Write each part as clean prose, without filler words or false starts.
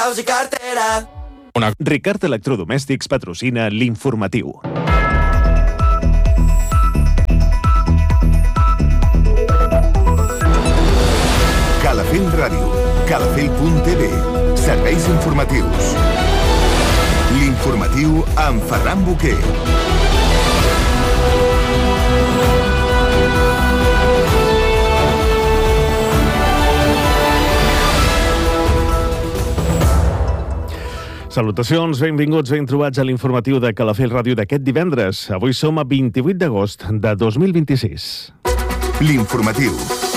i cartera. Ricard Electrodomèstics patrocina l'informatiu. Calafell Ràdio, calafell.tv, serveis informatius. L'informatiu amb Ferran Boquer. Salutacions, benvinguts, ben trobats a l'informatiu de Calafell Ràdio d'aquest divendres. Avui som a 28 d'agost de 2026. L'informatiu.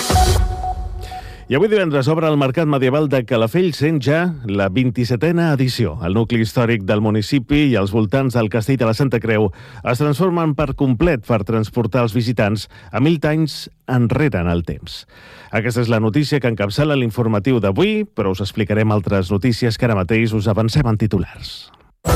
I avui divendres obre el Mercat Medieval de Calafell, sent ja la 27a edició. El nucli històric del municipi i els voltants del Castell de la Santa Creu es transformen per complet per transportar els visitants a 1000 anys enrere en el temps. Aquesta és la notícia que encapçala l'informatiu d'avui, però us explicarem altres notícies que ara mateix us avancem en titulars.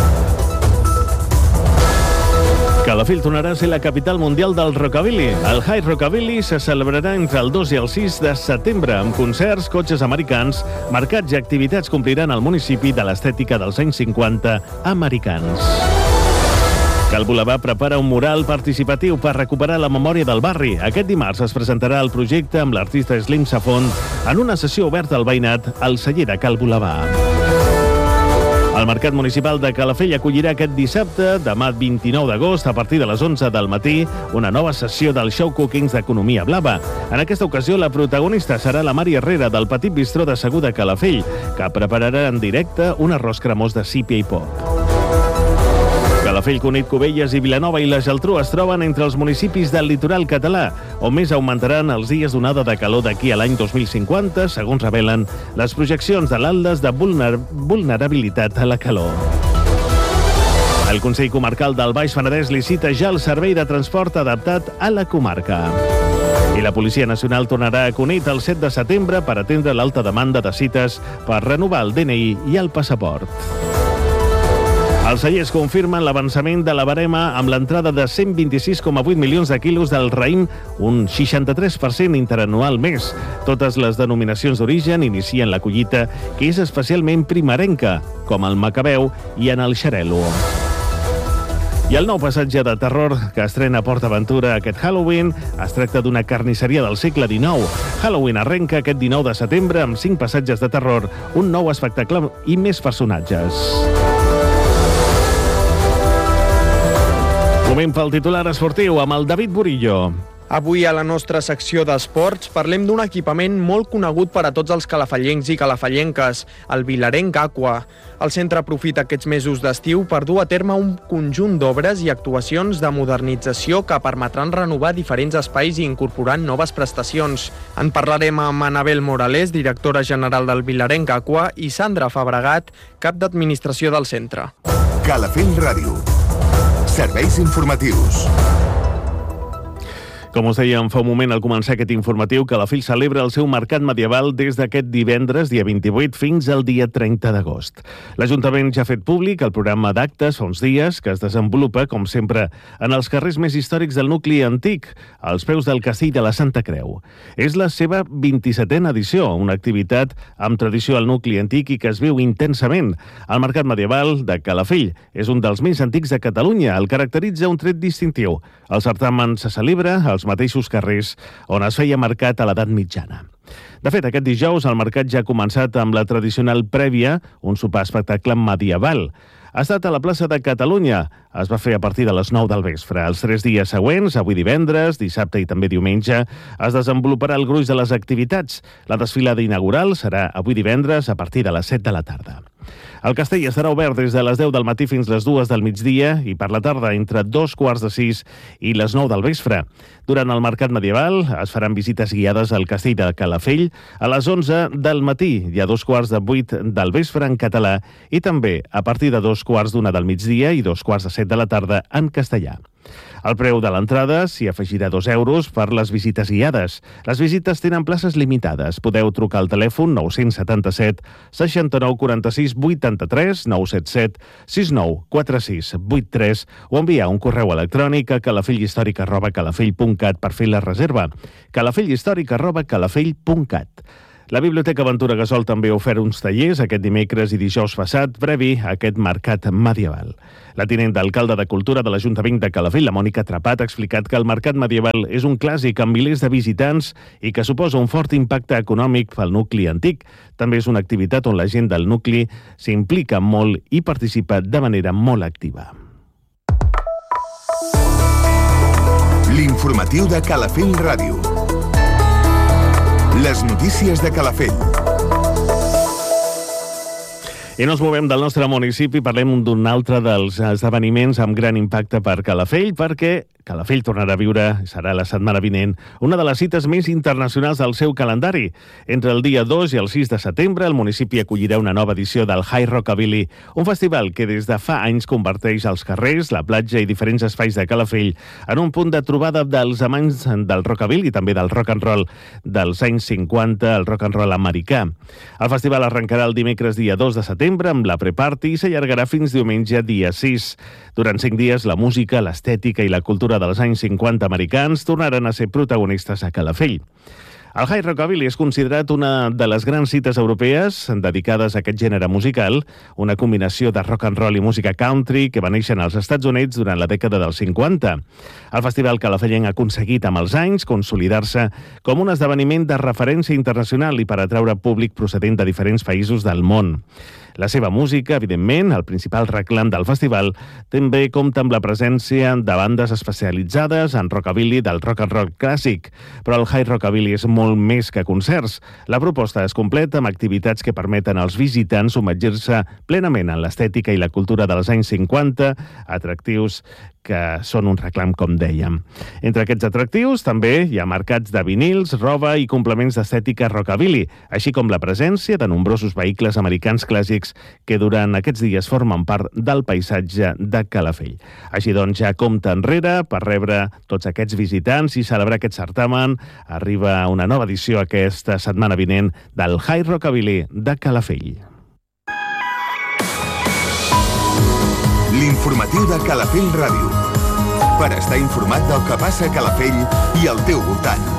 Calafell tornarà a ser la capital mundial del rockabilly. El High Rockabilly se celebrarà entre el 2 i el 6 de setembre amb concerts, cotxes americans, mercats i activitats que ompliran el municipi de l'estètica dels anys 50 americans. Cal Boulevard prepara un mural participatiu per recuperar la memòria del barri. Aquest dimarts es presentarà el projecte amb l'artista Slim Safon en una sessió oberta al veïnat al celler de Cal Boulevard. El Mercat Municipal de Calafell acollirà aquest dissabte, demà 29 d'agost, a partir de les 11 del matí, una nova sessió del Show Cookings d'Economia Blava. En aquesta ocasió, la protagonista serà la Mari Herrera, del Petit Bistró de Segur de Calafell, que prepararà en directe un arròs cremós de sípia i pop. Calafell, Cunit, Cubelles i Vilanova i la Geltrú es troben entre els municipis del litoral català, on més augmentaran els dies d'onada de calor d'aquí a l'any 2050, segons revelen les projeccions de l'Atles de vulnerabilitat a la calor. El Consell Comarcal del Baix Penedès licita ja el servei de transport adaptat a la comarca. I la Policia Nacional tornarà a Cunit el 7 de setembre per atendre l'alta demanda de cites per renovar el DNI i el passaport. Els cellers confirmen l'avançament de la barema amb l'entrada de 126,8 milions de quilos del raïm, un 63% interanual més. Totes les denominacions d'origen inicien la collita, que és especialment primerenca, com el Macabeu i en el Xarel·lo. I el nou passatge de terror que estrena PortAventura aquest Halloween es tracta d'una carnisseria del segle XIX. Halloween arrenca aquest 19 de setembre amb 5 passatges de terror, un nou espectacle i més personatges. Moment pel titular esportiu amb el David Burillo. Avui a la nostra secció d'esports parlem d'un equipament molt conegut per a tots els calafellencs i calafellenques, el Vilarenc Aqua. El centre aprofita aquests mesos d'estiu per dur a terme un conjunt d'obres i actuacions de modernització que permetran renovar diferents espais i incorporar noves prestacions. En parlarem amb Anabel Morales, directora general del Vilarenc Aqua, i Sandra Fabregat, cap d'administració del centre. Calafell Ràdio. Serveis informatius. Com us dèiem fa un moment al començar aquest informatiu, Calafell celebra el seu mercat medieval des d'aquest divendres, dia 28, fins al dia 30 d'agost. L'Ajuntament ja ha fet públic el programa d'actes fa uns dies, que es desenvolupa, com sempre, en els carrers més històrics del nucli antic, als peus del Castell de la Santa Creu. És la seva 27a edició, una activitat amb tradició al nucli antic i que es viu intensament. El mercat medieval de Calafell és un dels més antics de Catalunya. El caracteritza un tret distintiu. El certamen se celebra als mateixos carrers on es feia mercat a l'edat mitjana. De fet, aquest dijous el mercat ja ha començat amb la tradicional prèvia, un sopar espectacle medieval. Ha estat a la plaça de Catalunya. Es va fer a partir de les 9 del vespre. Els 3 dies següents, avui divendres, dissabte i també diumenge, es desenvoluparà el gruix de les activitats. La desfilada inaugural serà avui divendres a partir de les 7 de la tarda. El castell estarà obert des de les 10 del matí fins les 2 del migdia i per la tarda entre 2:45 i les 9 del vespre. Durant el mercat medieval es faran visites guiades al castell de Calafell a les 11 del matí i a 7:15 del vespre en català i també a partir de 2:15 del migdia i 6:45 de la tarda en castellà. Al preu de l'entrada s'hi afegirà 2 euros per les visites guiades. Les visites tenen places limitades. Podeu trucar al telèfon 977 69 46 83 977 69 46 83 o enviar un correu electrònic a calafellhistòric@calafell.cat per fer la reserva. calafellhistòric@calafell.cat. La Biblioteca Ventura Gasol també ha ofert uns tallers aquest dimecres i dijous passat, previ a aquest mercat medieval. La tinent d'alcalde de Cultura de l'Ajuntament de Calafell, la Mònica Trapat, ha explicat que el mercat medieval és un clàssic amb milers de visitants i que suposa un fort impacte econòmic pel nucli antic. També és una activitat on la gent del nucli s'implica molt i participa de manera molt activa. L'informatiu de Calafell Ràdio. Les notícies de Calafell. I no ens movem del nostre municipi, parlem d'un altre dels esdeveniments amb gran impacte per Calafell, perquè Calafell tornarà a viure, serà la setmana vinent, una de les cites més internacionals del seu calendari. Entre el dia 2 i el 6 de setembre, el municipi acollirà una nova edició del High Rockabilly, un festival que des de fa anys converteix els carrers, la platja i diferents espais de Calafell en un punt de trobada dels amants del rockabilly i també del rock and roll dels anys 50, el rock and roll americà. El festival arrencarà el dimecres dia 2 de setembre amb la pre-party i s'allargarà fins diumenge dia 6. Durant 5 dies, la música, l'estètica i la cultura dels anys 50 americans tornaran a ser protagonistes a Calafell. El High Rockabilly és considerat una de les grans cites europees dedicades a aquest gènere musical, una combinació de rock and roll i música country que va néixer als Estats Units durant la dècada dels 50. El festival calafellenc ha aconseguit amb els anys consolidar-se com un esdeveniment de referència internacional i per atraure públic procedent de diferents països del món. La seva música, evidentment, el principal reclam del festival, també compta amb la presència de bandes especialitzades en rockabilly del rock and roll clàssic, però el High Rockabilly és molt més que concerts. La proposta es completa amb activitats que permeten als visitants submergir-se plenament en l'estètica i la cultura dels anys 50, atractius que són un reclam, com dèiem. Entre aquests atractius també hi ha mercats de vinils, roba i complements d'estètica rockabilly, així com la presència de nombrosos vehicles americans clàssics que durant aquests dies formen part del paisatge de Calafell. Així doncs, ja compta enrere per rebre tots aquests visitants i celebrar aquest certamen. Arriba una nova edició aquesta setmana vinent del High Rockabilly de Calafell. L'informatiu de Calafell Ràdio. Per estar informat del que passa a Calafell i al teu voltant.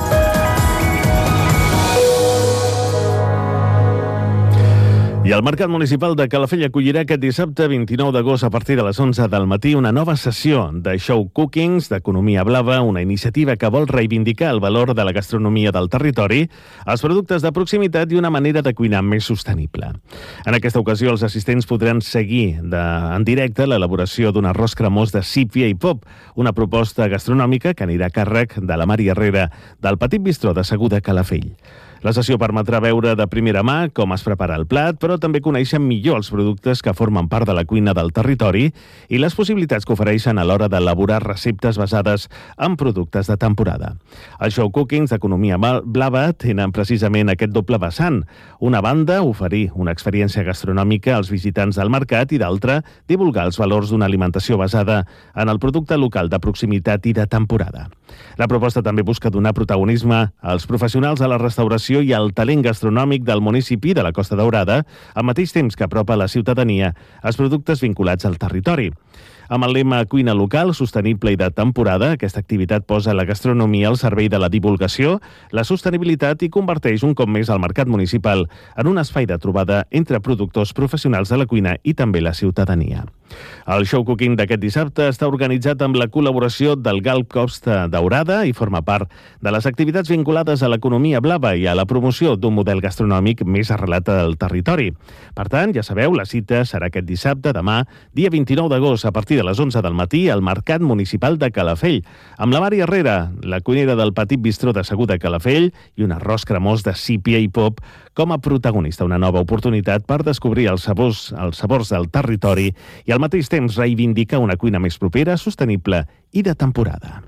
I el Mercat Municipal de Calafell acollirà aquest dissabte 29 d'agost a partir de les 11 del matí una nova sessió de show cookings d'Economia Blava, una iniciativa que vol reivindicar el valor de la gastronomia del territori, els productes de proximitat i una manera de cuinar més sostenible. En aquesta ocasió, els assistents podran seguir en directe l'elaboració d'un arròs cremós de sípia i pop, una proposta gastronòmica que anirà a càrrec de la Mari Herrera del Petit Bistró de Segur de Calafell. La sessió permetrà veure de primera mà com es prepara el plat, però també conèixer millor els productes que formen part de la cuina del territori i les possibilitats que ofereixen a l'hora d'elaborar receptes basades en productes de temporada. Els show cookings d'Economia Blava tenen precisament aquest doble vessant. Una banda, oferir una experiència gastronòmica als visitants del mercat i d'altra, divulgar els valors d'una alimentació basada en el producte local de proximitat i de temporada. La proposta també busca donar protagonisme als professionals de la restauració i al talent gastronòmic del municipi de la Costa Daurada, al mateix temps que apropa a la ciutadania els productes vinculats al territori. Amb el lema Cuina local, sostenible i de temporada, aquesta activitat posa la gastronomia al servei de la divulgació, la sostenibilitat i converteix un cop més el mercat municipal en un espai de trobada entre productors professionals de la cuina i també la ciutadania. El show cooking d'aquest dissabte està organitzat amb la col·laboració del Galp Costa Daurada i forma part de les activitats vinculades a l'economia blava i a la promoció d'un model gastronòmic més arrelat al territori. Per tant, ja sabeu, la cita serà aquest dissabte, demà, dia 29 d'agost, a partir de les 11 del matí, al Mercat Municipal de Calafell, amb la Mari Herrera, la cuinera del Petit Bistró de Segur de Calafell, i un arròs cremós de sípia i pop com a protagonista. Una nova oportunitat per descobrir els sabors del territori i al mateix temps reivindicar una cuina més propera, sostenible i de temporada.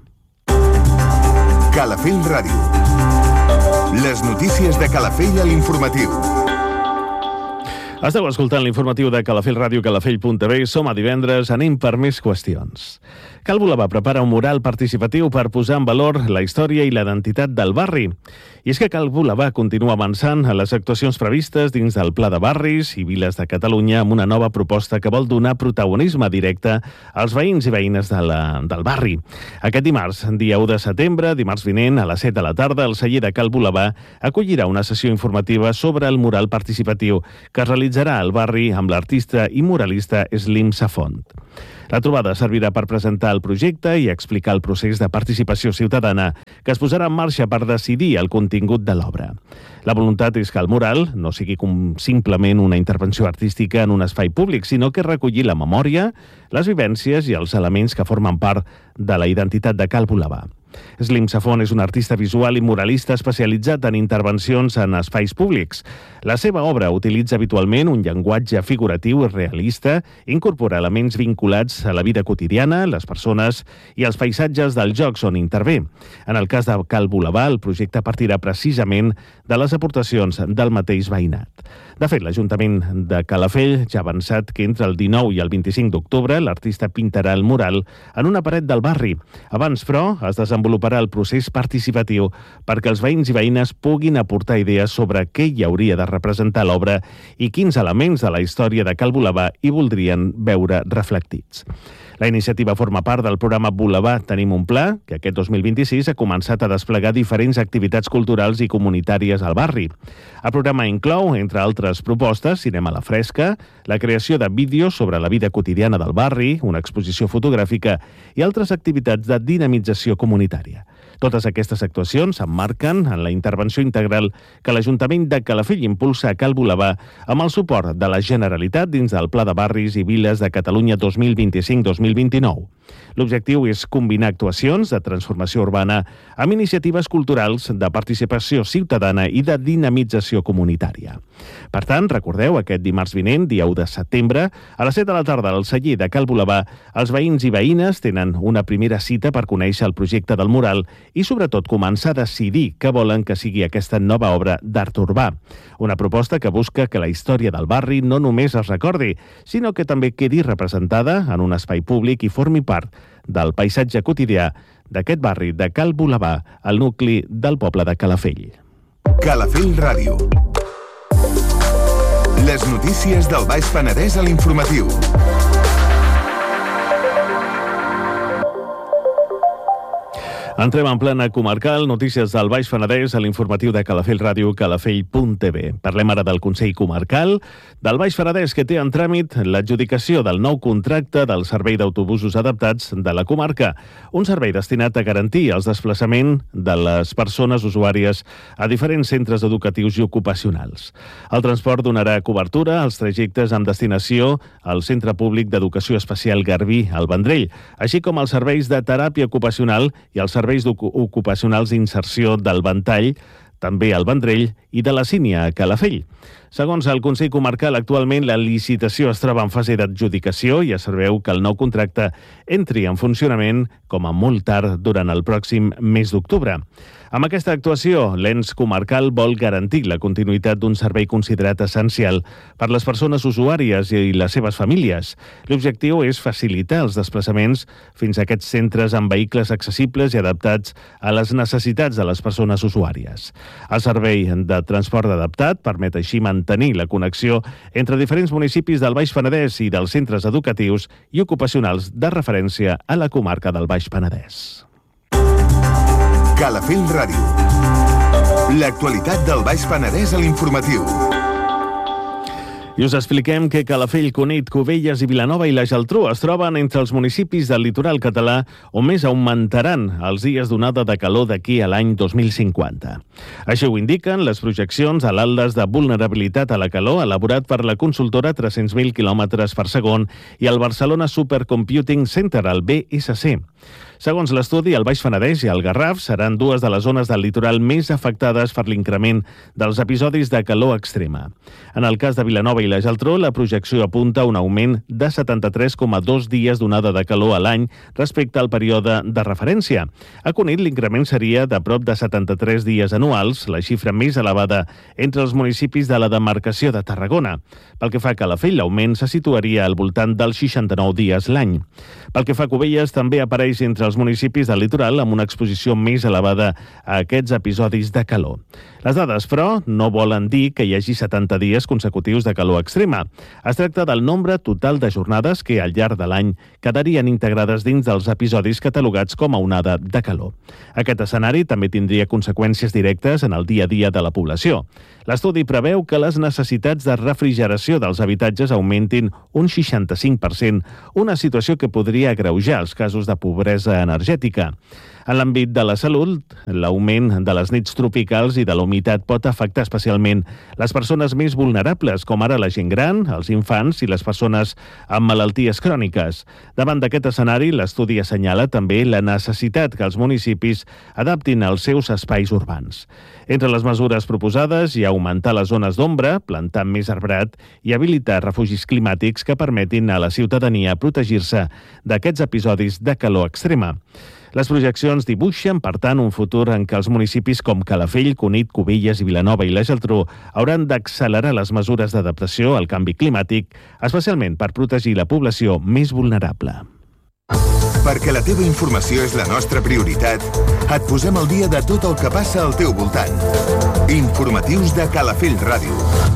Calafell Ràdio. Les notícies de Calafell a l'informatiu. Esteu escoltant l'informatiu de Calafell Ràdio, calafell.tv. Som a divendres, anem per més qüestions. Cal Volava prepara un mural participatiu per posar en valor la història i la identitat del barri. I és que Cal Volava continua avançant a les actuacions previstes dins del Pla de Barris i Viles de Catalunya amb una nova proposta que vol donar protagonisme directe als veïns i veïnes del barri. Aquest dimarts, dia 1 de setembre, dimarts vinent, a les 7 de la tarda, el celler de Cal Volava acollirà una sessió informativa sobre el mural participatiu que es realitzarà al barri amb l'artista i muralista Slim Safont. La trobada servirà per presentar el projecte i explicar el procés de participació ciutadana que es posarà en marxa per decidir el contingut de l'obra. La voluntat és que el mural no sigui simplement una intervenció artística en un espai públic, sinó que recollir la memòria, les vivències i els elements que formen part de la identitat de Cal Volava. Slim Safont és un artista visual i muralista especialitzat en intervencions en espais públics. La seva obra utilitza habitualment un llenguatge figuratiu i realista, incorpora elements vinculats a la vida quotidiana, les persones i els paisatges dels jocs on intervé. En el cas de Cal Volava, el projecte partirà precisament de les aportacions del mateix veïnat. De fet, l'Ajuntament de Calafell ja ha avançat que entre el 19 i el 25 d'octubre l'artista pintarà el mural en una paret del barri. Abans, però, es desenvoluparà el procés participatiu perquè els veïns i veïnes puguin aportar idees sobre què hi hauria de representar l'obra i quins elements de la història de Cal Volava hi voldrien veure reflectits. La iniciativa forma part del programa Volava Tenim un Pla, que aquest 2026 ha començat a desplegar diferents activitats culturals i comunitàries al barri. El programa inclou, entre altres propostes, cinema a la fresca, la creació de vídeos sobre la vida quotidiana del barri, una exposició fotogràfica i altres activitats de dinamització comunitària. Totes aquestes actuacions s'emmarquen en la intervenció integral que l'Ajuntament de Calafell impulsa a Cal Volava amb el suport de la Generalitat dins del Pla de Barris i Viles de Catalunya 2025-2029. L'objectiu és combinar actuacions de transformació urbana amb iniciatives culturals de participació ciutadana i de dinamització comunitària. Per tant, recordeu, aquest dimarts vinent, dia 1 de setembre, a les 7 de la tarda al celler de Cal Volava, els veïns i veïnes tenen una primera cita per conèixer el projecte del mural i, sobretot, començar a decidir què volen que sigui aquesta nova obra d'art urbà. Una proposta que busca que la història del barri no només es recordi, sinó que també quedi representada en un espai públic i formi part del paisatge quotidià d'aquest barri de Cal Volava, al nucli del poble de Calafell. Calafell Ràdio. Les notícies del Baix Penedès a l'informatiu. Entrem en plena comarcal, notícies del Baix Penedès a l'informatiu de Calafell Ràdio, calafell.tv. Parlem ara del Consell Comarcal del Baix Penedès, que té en tràmit l'adjudicació del nou contracte del servei d'autobusos adaptats de la comarca, un servei destinat a garantir el desplaçament de les persones usuàries a diferents centres educatius i ocupacionals. El transport donarà cobertura als trajectes amb destinació al Centre Públic d'Educació Especial Garbí, al Vendrell, així com els serveis de teràpia ocupacional i els serveis ocupacionals d'inserció del Ventall, també al Vendrell, i de la Sínia a Calafell. Segons el Consell Comarcal, actualment la licitació es troba en fase d'adjudicació i es preveu que el nou contracte entri en funcionament com a molt tard durant el pròxim mes d'octubre. Amb aquesta actuació, l'ens comarcal vol garantir la continuïtat d'un servei considerat essencial per les persones usuàries i les seves famílies. L'objectiu és facilitar els desplaçaments fins a aquests centres amb vehicles accessibles i adaptats a les necessitats de les persones usuàries. El servei de transport adaptat permet així mantenir la connexió entre diferents municipis del Baix Penedès i dels centres educatius i ocupacionals de referència a la comarca del Baix Penedès. Calafell Ràdio. L'actualitat del Baix Penedès a l'informatiu. I us expliquem que Calafell, Cunit, Cubelles i Vilanova i la Geltrú es troben entre els municipis del litoral català on més augmentaran els dies d'onada de calor d'aquí a l'any 2050. Això ho indiquen les projeccions a l'Atles de vulnerabilitat a la calor elaborat per la consultora 300.000 km per segon i el Barcelona Supercomputing Center, el BSC. Segons l'estudi, el Baix Penedès i el Garraf seran dues de les zones del litoral més afectades per l'increment dels episodis de calor extrema. En el cas de Vilanova i i la Geltrú, la projecció apunta a un augment de 73,2 dies d'onada de calor a l'any respecte al període de referència. A Cunit, l'increment seria de prop de 73 dies anuals, la xifra més elevada entre els municipis de la demarcació de Tarragona. Pel que fa a Calafell, l'augment se situaria al voltant dels 69 dies l'any. Pel que fa a Cubelles, també apareix entre els municipis del litoral amb una exposició més elevada a aquests episodis de calor. Les dades, però, no volen dir que hi hagi 70 dies consecutius de calor extrema. Es tracta del nombre total de jornades que al llarg de l'any quedarien integrades dins dels episodis catalogats com a onada de calor. Aquest escenari també tindria conseqüències directes en el dia a dia de la població. L'estudi preveu que les necessitats de refrigeració dels habitatges augmentin un 65%, una situació que podria agreujar els casos de pobresa energètica. En l'àmbit de la salut, l'augment de les nits tropicals i de la humitat pot afectar especialment les persones més vulnerables, com ara la gent gran, els infants i les persones amb malalties cròniques. Davant d'aquest escenari, l'estudi assenyala també la necessitat que els municipis adaptin els seus espais urbans. Entre les mesures proposades hi ha augmentar les zones d'ombra, plantar més arbrat i habilitar refugis climàtics que permetin a la ciutadania protegir-se d'aquests episodis de calor extrema. Les projeccions dibuixen, per tant, un futur en què els municipis com Calafell, Cunit, Cubelles i Vilanova i la Geltrú hauran d'accelerar les mesures d'adaptació al canvi climàtic, especialment per protegir la població més vulnerable. Perquè la teva informació és la nostra prioritat, et posem al dia de tot el que passa al teu voltant. Informatius de Calafell Ràdio.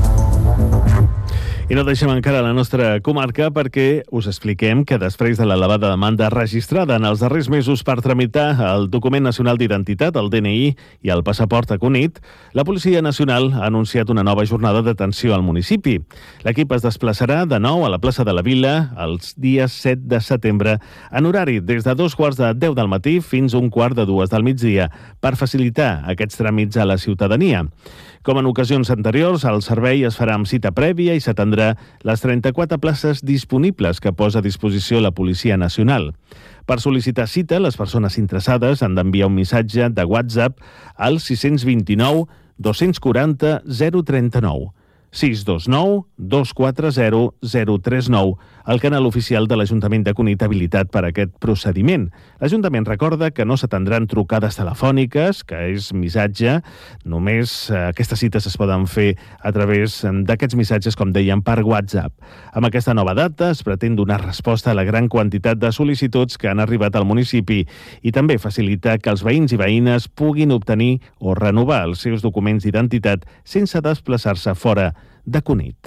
I no deixem encara la nostra comarca perquè us expliquem que després de l'elevada demanda registrada en els darrers mesos per tramitar el document nacional d'identitat, el DNI i el passaport a Cunit, la Policia Nacional ha anunciat una nova jornada d'atenció al municipi. L'equip es desplaçarà de nou a la plaça de la Vila els dies 7 de setembre en horari des de 2:15 del matí fins a 1:15 del migdia per facilitar aquests tràmits a la ciutadania. Com en ocasions anteriors, el servei es farà amb cita prèvia i s'atendrà les 34 places disponibles que posa a disposició la Policia Nacional. Per sol·licitar cita, les persones interessades han d'enviar un missatge de WhatsApp al 629 240 039. 629 240 039, el canal oficial de l'Ajuntament de Cunit habilitat per a aquest procediment. L'Ajuntament recorda que no s'atendran trucades telefòniques, que és missatge. Només aquestes cites es poden fer a través d'aquests missatges, com dèiem, per WhatsApp. Amb aquesta nova data es pretén donar resposta a la gran quantitat de sol·licituds que han arribat al municipi i també facilitar que els veïns i veïnes puguin obtenir o renovar els seus documents d'identitat sense desplaçar-se fora de Cunit.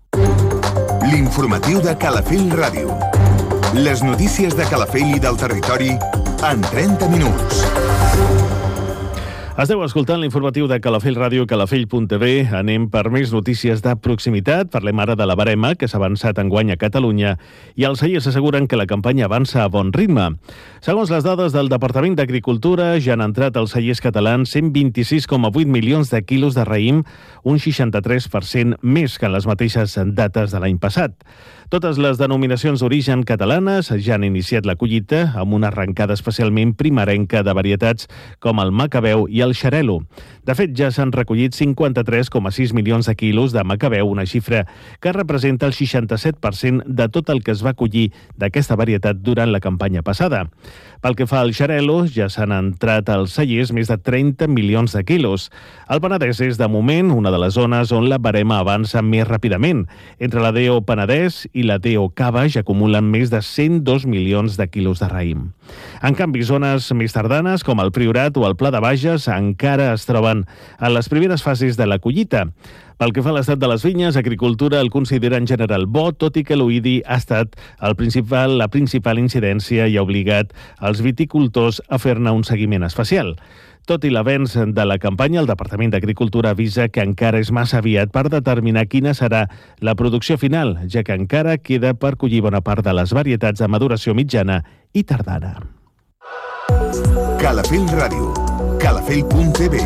L'informatiu de Calafell Ràdio. Les notícies de Calafell i del territori en 30 minuts. Esteu escoltant l'informatiu de Calafell Ràdio, calafell.tv. Anem per més notícies de proximitat. Parlem ara de la barema, que s'ha avançat enguany a Catalunya, i els cellers asseguren que la campanya avança a bon ritme. Segons les dades del Departament d'Agricultura, ja han entrat als cellers catalans 126,8 milions de quilos de raïm, un 63% més que en les mateixes dates de l'any passat. Totes les denominacions d'origen catalanes ja han iniciat la collita amb una arrencada especialment primerenca de varietats com el macabeu i el xarel·lo. De fet, ja s'han recollit 53,6 milions de quilos de macabeu, una xifra que representa el 67% de tot el que es va collir d'aquesta varietat durant la campanya passada. Pel que fa al xarel·lo, ja s'han entrat als cellers més de 30 milions de quilos. El Penedès és, de moment, una de les zones on la barema avança més ràpidament. Entre la DO Penedès i la DO Cava ja acumulen més de 102 milions de quilos de raïm. En canvi, zones més tardanes, com el Priorat o el Pla de Bages, encara es troben en les primeres fases de la collita. Pel que fa a l'estat de les vinyes, Agricultura el considera en general bo, tot i que l'oïdi ha estat la principal incidència i ha obligat els viticultors a fer-ne un seguiment especial. Tot i l'avenç de la campanya, el Departament d'Agricultura avisa que encara és massa aviat per determinar quina serà la producció final, ja que encara queda per collir bona part de les varietats de maduració mitjana i tardana. Calafell Ràdio. Calafell.tv.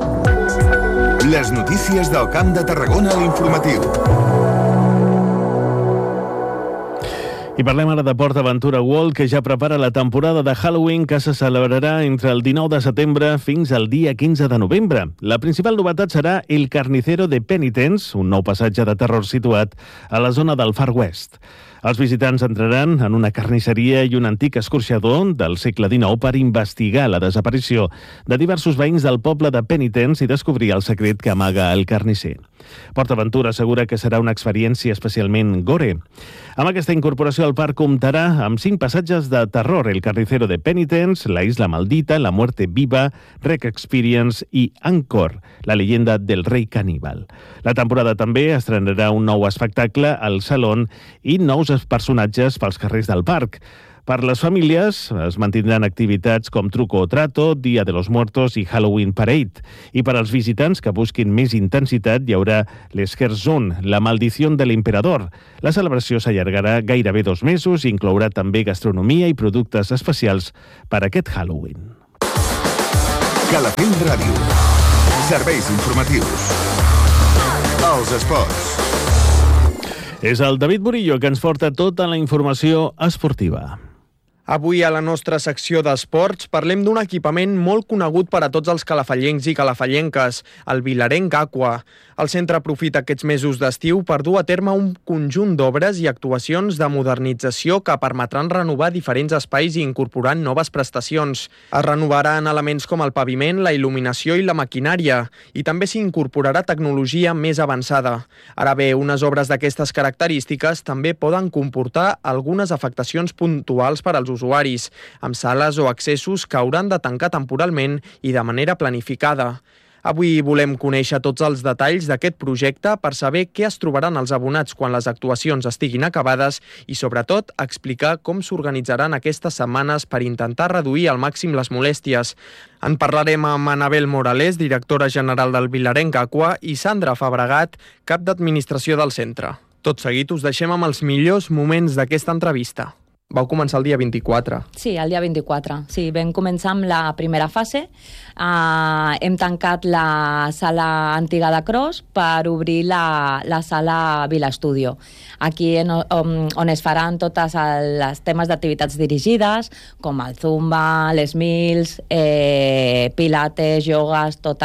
Les notícies del Camp de Tarragona a l'informatiu. I parlem ara de PortAventura World, que ja prepara la temporada de Halloween que se celebrarà entre el 19 de setembre fins al dia 15 de novembre. La principal novetat serà El Carnicero de Penitence, un nou passatge de terror situat a la zona del Far West. Els visitants entraran en una carnisseria i un antic escorxador del segle XIX per investigar la desaparició de diversos veïns del poble de Penitence i descobrir el secret que amaga el carnisser. PortAventura assegura que serà una experiència especialment gore. Amb aquesta incorporació al parc comptarà amb 5 passatges de terror: El Carnicero de Penitence, La Isla Maldita, La Muerte Viva, Rec Experience i Angkor, la leyenda del rei caníbal. La temporada també estrenarà un nou espectacle al Salón i nous personatges pels carrers del parc. Per les famílies es mantindran activitats com Truco o Trato, Dia de los Muertos i Halloween Parade. I per als visitants que busquin més intensitat hi haurà l'Scarzone, la maldición del emperador. La celebració s'allargarà gairebé 2 mesos i inclourà també gastronomia i productes especials per aquest Halloween. Calafell Ràdio. Serveis informatius. Els esports. És el David Murillo que ens porta tota la informació esportiva. Avui a la nostra secció d'esports parlem d'un equipament molt conegut per a tots els calafellencs i calafallenques, el Vilarenc Aqua. El centre aprofita aquests mesos d'estiu per dur a terme un conjunt d'obres i actuacions de modernització que permetran renovar diferents espais i incorporar noves prestacions. Es renovaran elements com el paviment, la il·luminació i la maquinària, i també s'hi incorporarà tecnologia més avançada. Ara bé, unes obres d'aquestes característiques també poden comportar algunes afectacions puntuals per als usuaris, amb sales o accessos que hauran de tancar temporalment i de manera planificada. Avui volem conèixer tots els detalls d'aquest projecte per saber què es trobaran els abonats quan les actuacions estiguin acabades i, sobretot, explicar com s'organitzaran aquestes setmanes per intentar reduir al màxim les molèsties. En parlarem amb Anabel Morales, directora general del Vilarenc Aqua, i Sandra Fabregat, cap d'administració del centre. Tot seguit us deixem amb els millors moments d'aquesta entrevista. Vau començar el dia 24. Sí, el dia 24. Sí, vam començar amb la primera fase. Hem tancat la sala antiga de Cros per obrir la sala Vila Estudio. Aquí on es faran tots els temes d'activitats dirigides, com el Zumba, les Mills, Pilates, iogues, tot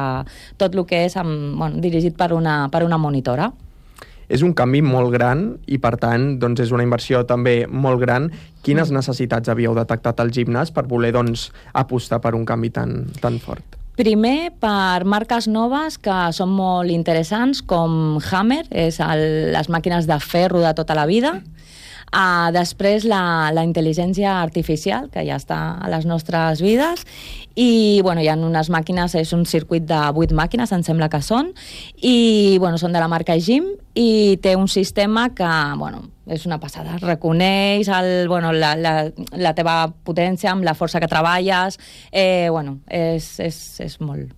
el que és dirigit per una monitora. És un canvi molt gran i, per tant, doncs és una inversió també molt gran. Quines necessitats havíeu detectat al gimnàs per voler apostar per un canvi tan fort? Primer, per marques noves que són molt interessants, com Hammer, les màquines de ferro de tota la vida. Després, la intel·ligència artificial, que ja està a les nostres vides, i hi ha unes màquines, és un circuit de 8 màquines, em sembla que són, i són de la marca Gym, i té un sistema que és una passada, reconeix la teva potència amb la força que treballes, és molt...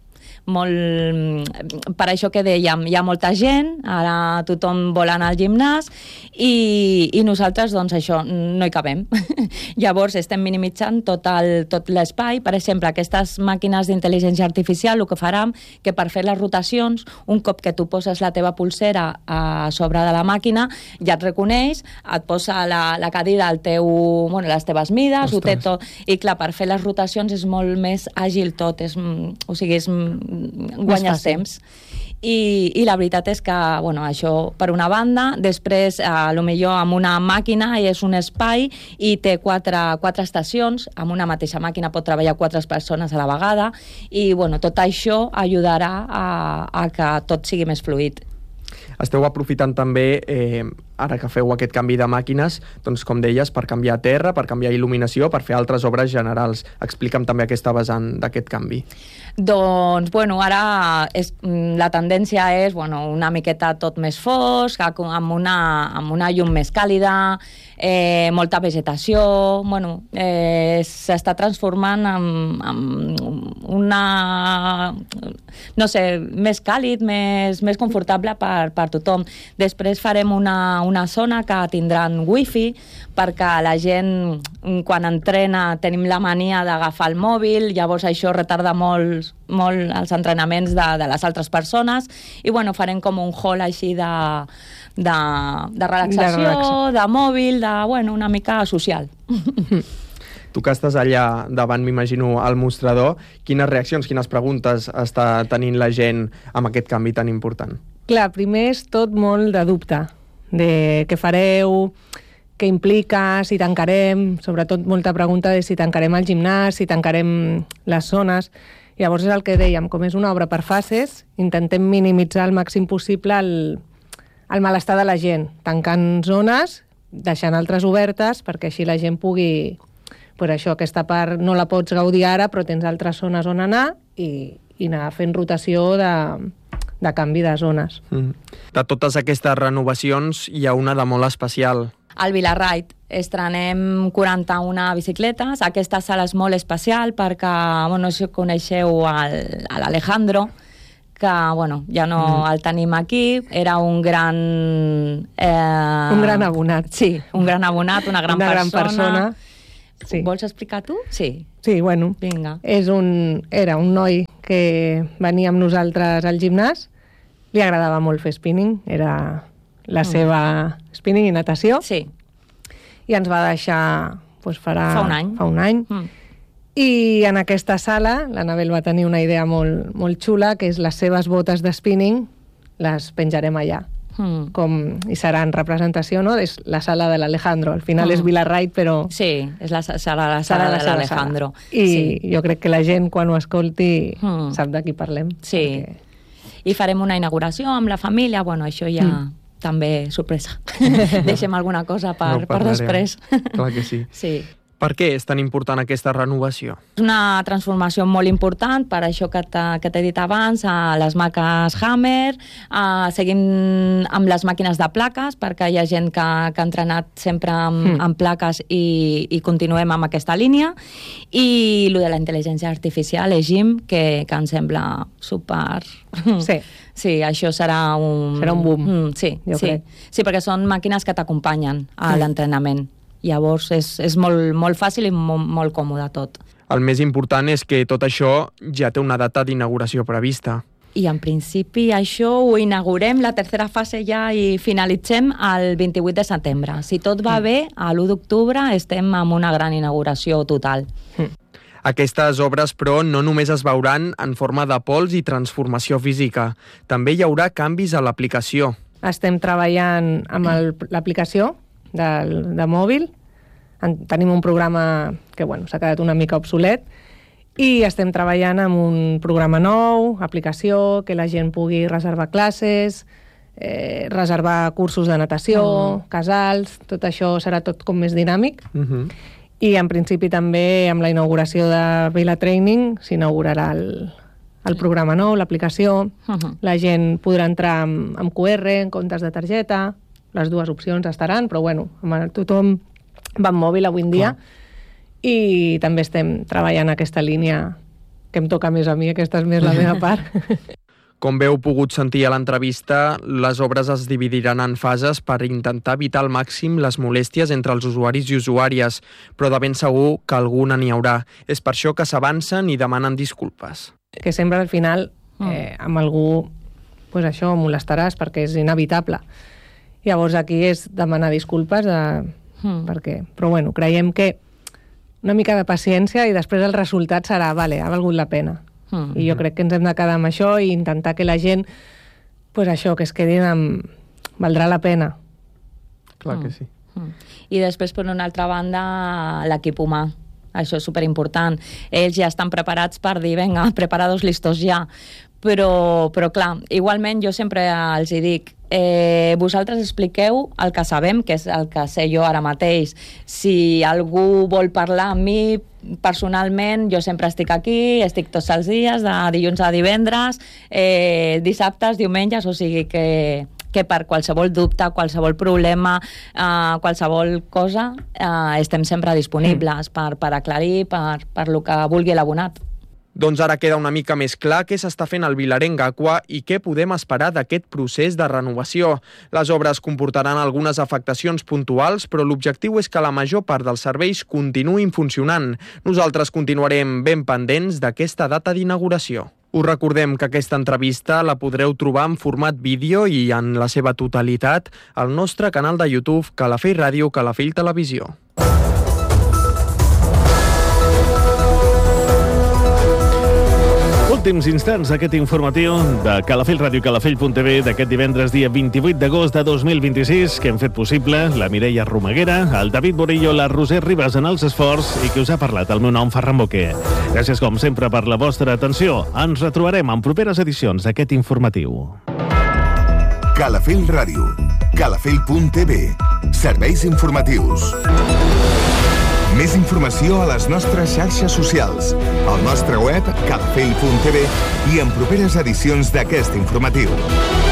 Per això que dèiem, hi ha molta gent, ara tothom vol anar al gimnàs i nosaltres, això, no hi cabem. Llavors estem minimitzant tot l'espai. Per exemple, aquestes màquines d'intel·ligència artificial el que faran que per fer les rotacions, un cop que tu poses la teva pulsera a sobre de la màquina, ja et reconeix, et posa la cadira les teves mides, ho té tot, i clar, per fer les rotacions és molt més àgil tot, guanyes temps. I la veritat és que, això per una banda, després, potser amb una màquina és un espai i té 4 estacions, amb una mateixa màquina pot treballar 4 persones a la vegada, i tot això ajudarà a que tot sigui més fluid. Esteu aprofitant també, ara que feu aquest canvi de màquines, doncs, com deies, per canviar terra, per canviar il·luminació, per fer altres obres generals. Explica'm també aquesta vessant d'aquest canvi. Doncs, ara la tendència és una miqueta tot més fosc, amb una llum més càlida, molta vegetació, s'està transformant en una, més càlid, més confortable per tothom. Després farem una zona que tindran wifi, perquè la gent, quan entrena, tenim la mania d'agafar el mòbil, llavors això retarda molt els entrenaments de les altres persones, i farem com un hall així de relaxació, de mòbil, una mica social. Tu que estàs allà davant, m'imagino, al mostrador, quines reaccions, quines preguntes està tenint la gent amb aquest canvi tan important? Clar, primer és tot molt de dubte, de què fareu, què implica, si tancarem, sobretot molta pregunta de si tancarem el gimnàs, si tancarem les zones. Llavors és el que dèiem, com és una obra per fases, intentem minimitzar al màxim possible el malestar de la gent, tancant zones, deixant altres obertes, perquè així la gent pugui... aquesta part no la pots gaudir ara, però tens altres zones on anar i anar fent rotació de canvi de zones. De totes aquestes renovacions, hi ha una de molt especial. Al Vilarride estrenem 41 bicicletes. Aquesta sala és molt especial perquè, no sé si coneixeu l'Alejandro, que ja no el tenim aquí. Era un gran... un gran abonat. Sí, un gran abonat, una gran persona. Sí. Vols explicar tu? Sí. Sí, Vinga. Era un noi que venia amb nosaltres al gimnàs, li agradava molt fer spinning, era la seva spinning i natació. Sí. I ens va deixar fa un any. I en aquesta sala l'Anabel va tenir una idea molt, molt xula, que és les seves botes de spinning les penjarem allà. I serà en representació, no? És la sala de l'Alejandro. Al final és Vilarride, però... Sí, és la sala de l'Alejandro. I jo crec que la gent, quan ho escolti, sap de qui parlem. Sí. I farem una inauguració amb la família. Això ja també sorpresa. Deixem alguna cosa per després. Clar que sí. Sí. Per què és tan important aquesta renovació? És una transformació molt important, per això que t'he dit abans, a les marques Hammer, seguim amb les màquines de plaques, perquè hi ha gent que ha entrenat sempre amb plaques i continuem amb aquesta línia, i el de la intel·ligència artificial, Jim, que em sembla super... Sí. Sí, això serà un boom. Sí, perquè són màquines que t'acompanyen a l'entrenament. Llavors és molt fàcil i molt còmode tot. El més important és que tot això ja té una data d'inauguració prevista. I en principi això ho inaugurem, la tercera fase ja, i finalitzem el 28 de setembre. Si tot va bé, a l'1 d'octubre estem amb una gran inauguració total. Aquestes obres, però, no només es veuran en forma de pols i transformació física. També hi haurà canvis a l'aplicació. Estem treballant amb l'aplicació de mòbil. Tenim un programa que s'ha quedat una mica obsolet i estem treballant amb un programa nou, aplicació, que la gent pugui reservar classes, reservar cursos de natació, casals, tot això serà tot com més dinàmic. I en principi també amb la inauguració de Vila Training s'inaugurarà el programa nou, l'aplicació. La gent podrà entrar amb QR, en comptes de targeta. Les dues opcions estaran, però tothom va amb mòbil avui en dia. I també estem treballant aquesta línia que em toca més a mi, aquesta és més la meva part. Com bé heu pogut sentir a l'entrevista, les obres es dividiran en fases per intentar evitar al màxim les molèsties entre els usuaris i usuàries, però de ben segur que alguna n'hi haurà. És per això que s'avancen i demanen disculpes. Que sempre al final amb algú això molestaràs perquè és inevitable. Llavors aquí és demanar disculpes però creiem que una mica de paciència i després el resultat serà, ha valgut la pena. I jo crec que ens hem de quedar amb això i intentar que la gent, que es quedin amb... Valdrà la pena. Clar que sí. I després, per una altra banda, l'equip humà. Això és superimportant. Ells ja estan preparats per dir, vinga, preparados, listos ja. Però clar, igualment jo sempre els hi dic, vosaltres expliqueu el que sabem, que és el que sé jo ara mateix. Si algú vol parlar amb mi personalment, jo sempre estic aquí, estic tots els dies, de dilluns a divendres, dissabtes, diumenges, o sigui que per qualsevol dubte, qualsevol problema, qualsevol cosa, estem sempre disponibles per aclarir, per el que vulgui l'abonat. Doncs ara queda una mica més clar què s'està fent al Vilarenc Aqua i què podem esperar d'aquest procés de renovació. Les obres comportaran algunes afectacions puntuals, però l'objectiu és que la major part dels serveis continuïn funcionant. Nosaltres continuarem ben pendents d'aquesta data d'inauguració. Us recordem que aquesta entrevista la podreu trobar en format vídeo i en la seva totalitat al nostre canal de YouTube Calafell Ràdio, Calafell Televisió. Últims instants d'aquest informatiu de Calafell Ràdio i Calafell.tv d'aquest divendres dia 28 d'agost de 2026 que hem fet possible la Mireia Romaguera, el David Borillo, la Roser Ribas en els esports i que us ha parlat el meu nom, Ferran Boquer. Gràcies com sempre per la vostra atenció. Ens retrobarem en properes edicions d'aquest informatiu. Calafell Ràdio, Calafell.tv, serveis informatius. Més informació a les nostres xarxes socials, al nostre web calafell.tv i en properes edicions d'aquest informatiu.